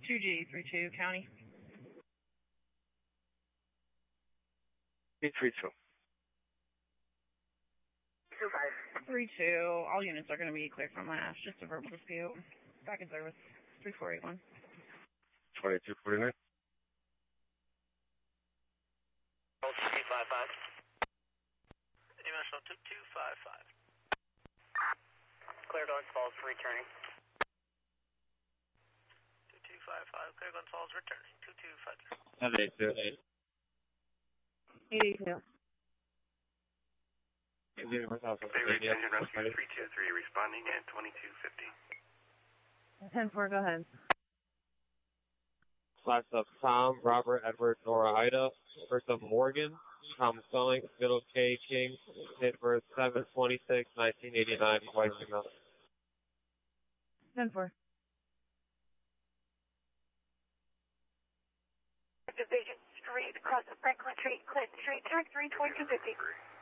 2G32 County. 832. 32. All units are going to be clear from last. Just a verbal dispute. Back in service. 3481. 2249. 2255. Dimensional 2255. Cleared on Falls for returning. 2255. Cleared on Falls returning. 2250. 82. Bay Ridge Engine Rescue 323 responding at 2250. 10-4, go ahead. Class of Tom, Robert, Edward, Nora, Ida. First of Morgan, Tom Spelling, middle K, King, hit verse 726, 1989, twice enough. 10-4. Division Street, across the Franklin Street, Clinton Street, turn 32250.